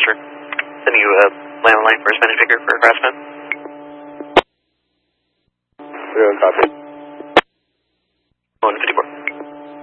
departure. Sending you a landline for a Spanish figure for Craftsman. 3 copy. 154.